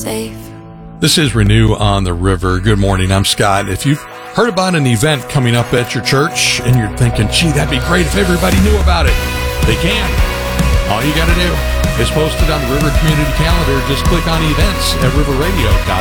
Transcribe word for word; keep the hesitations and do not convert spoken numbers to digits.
safe. This is Renew on the River. Good morning. I'm Scott. If you've heard about an event coming up at your church and you're thinking, gee, that'd be great if everybody knew about it, they can. All you got to do is post it on the River Community Calendar. Just click on events at river radio dot